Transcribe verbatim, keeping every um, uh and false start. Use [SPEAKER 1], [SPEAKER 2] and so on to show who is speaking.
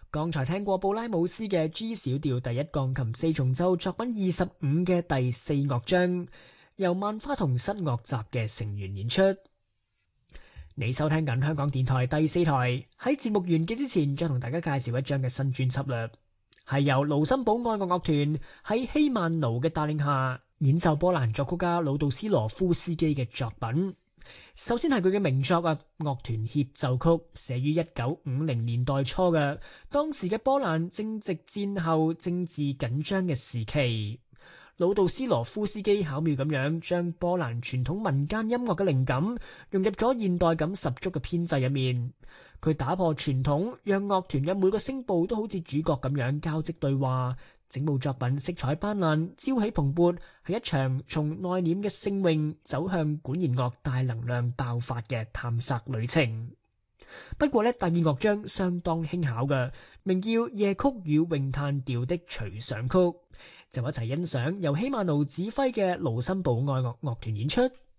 [SPEAKER 1] 剛才聽過布拉姆斯嘅 G 小調第一鋼琴四重奏作品二十五嘅第四樂章，由萬花筒室樂集嘅成員演出。你收聽緊香港電台第四台，喺節目完結之前，再同大家介紹一張嘅新專輯啦，係由盧森堡愛樂樂團喺希曼奴嘅帶領下演奏波蘭作曲家魯道斯羅夫斯基嘅作品。首先係佢嘅名作啊，樂團協奏曲，寫於一九五零年代初嘅，當時嘅波蘭正值戰後政治緊張嘅時期。魯道斯羅夫斯基巧妙咁樣將波蘭傳統民間音樂嘅靈感融入咗現代感十足嘅編制入面。佢打破傳統，讓樂團嘅每個聲部都好似主角咁樣交織對話。整部作品色彩斑斕，朝氣蓬勃，係一場從內斂嘅聖詠走向管弦樂大能量爆發嘅探索旅程。不過呢，第二樂章相當輕巧嘅，名叫《夜曲與詠嘆調的隨想曲》，就一齊欣賞由希曼奴指揮嘅盧森堡愛樂樂團演出。